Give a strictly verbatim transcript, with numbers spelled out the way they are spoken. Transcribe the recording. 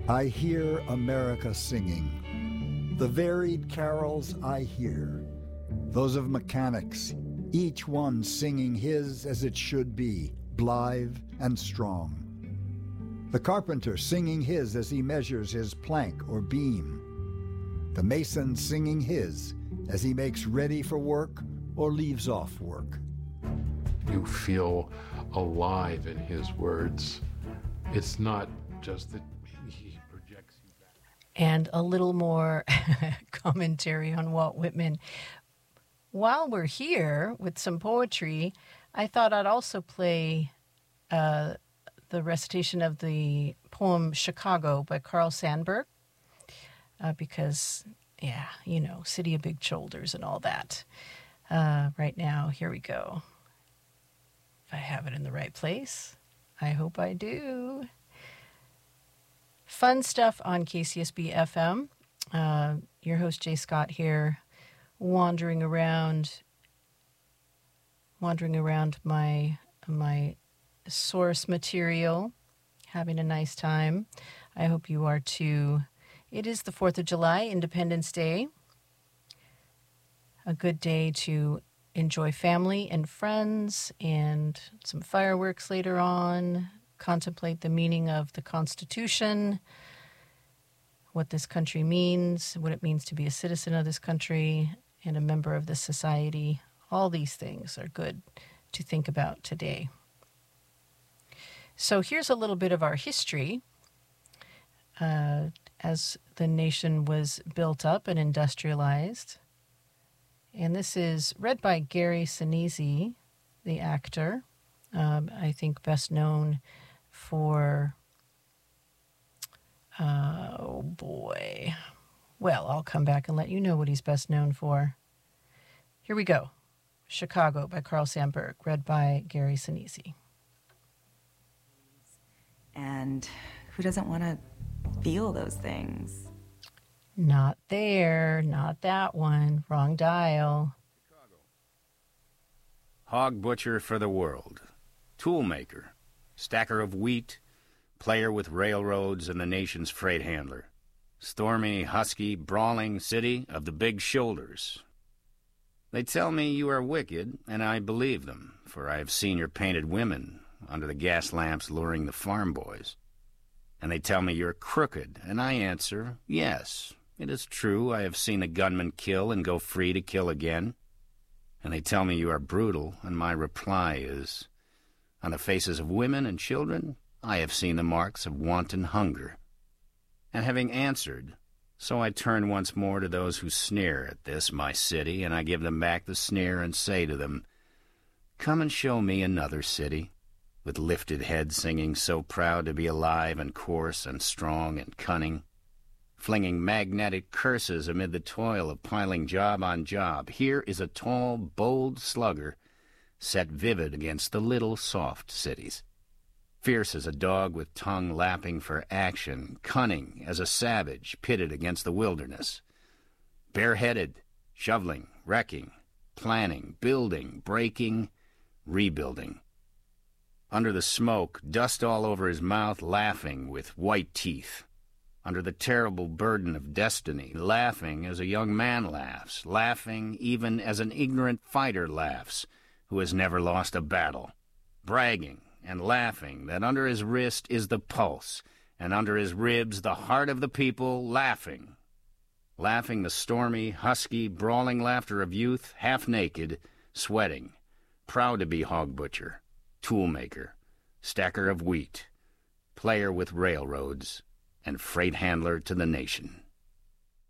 I hear America singing, the varied carols I hear, those of mechanics, each one singing his as it should be, blithe and strong. The carpenter singing his as he measures his plank or beam, the mason singing his as he makes ready for work or leaves off work. You feel alive in his words. It's not just that he projects you back. And a little more commentary on Walt Whitman. While we're here with some poetry, I thought I'd also play uh, the recitation of the poem Chicago by Carl Sandburg, uh, because, yeah, you know, City of Big Shoulders and all that. Uh, right now, here we go. If I have it in the right place, I hope I do. Fun stuff on K C S B F M. Uh, your host, Jay Scott here, wandering around, wandering around my my source material, having a nice time. I hope you are too. It is the fourth of July, Independence Day. A good day to enjoy family and friends and some fireworks later on, contemplate the meaning of the Constitution, what this country means, what it means to be a citizen of this country and a member of this society. All these things are good to think about today. So here's a little bit of our history. Uh, as the nation was built up and industrialized. And this is read by Gary Sinise, the actor. Um, I think best known for, uh, oh boy. Well, I'll come back and let you know what he's best known for. Here we go. Chicago by Carl Sandburg, read by Gary Sinise. And who doesn't want to feel those things? Not there, not that one. Wrong dial. Hog butcher for the world, tool maker, stacker of wheat, player with railroads and the nation's freight handler, stormy, husky, brawling city of the big shoulders. They tell me you are wicked, and I believe them, for I have seen your painted women under the gas lamps luring the farm boys. And they tell me you're crooked, and I answer, yes, it is true, I have seen the gunman kill and go free to kill again. And they tell me you are brutal, and my reply is, on the faces of women and children, I have seen the marks of wanton hunger. And having answered, so I turn once more to those who sneer at this, my city, and I give them back the sneer and say to them, come and show me another city, with lifted head singing, so proud to be alive and coarse and strong and cunning, flinging magnetic curses amid the toil of piling job on job. Here is a tall, bold slugger set vivid against the little, soft cities, fierce as a dog with tongue lapping for action, cunning as a savage pitted against the wilderness, bareheaded, shoveling, wrecking, planning, building, breaking, rebuilding. Under the smoke, dust all over his mouth, laughing with white teeth. Under the terrible burden of destiny, laughing as a young man laughs, laughing even as an ignorant fighter laughs who has never lost a battle, bragging and laughing that under his wrist is the pulse, and under his ribs the heart of the people, laughing. Laughing the stormy, husky, brawling laughter of youth, half naked, sweating, proud to be hog butcher, tool maker, stacker of wheat, player with railroads, and freight handler to the nation.